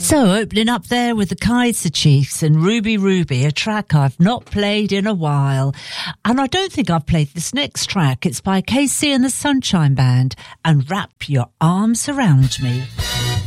So, opening up there with the Kaiser Chiefs and Ruby Ruby, a track I've not played in a while. And I don't think I've played this next track. It's by KC and the Sunshine Band and Wrap Your Arms Around Me.